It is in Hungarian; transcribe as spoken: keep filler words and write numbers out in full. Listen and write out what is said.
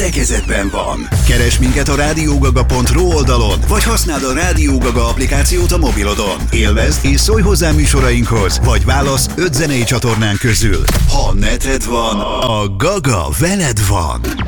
szerkezetben van. Keresd minket a rádiógaga pont ru oldalon, vagy használd a Rádió Gaga applikációt a mobilodon. Élvezd és szólj hozzá műsorainkhoz, vagy válasz öt zenei csatornán közül. Ha neted van, a Gaga veled van.